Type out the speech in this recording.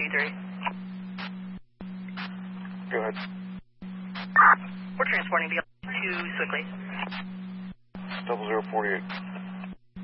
3. Go ahead. We're transporting the to Swickley. 0048.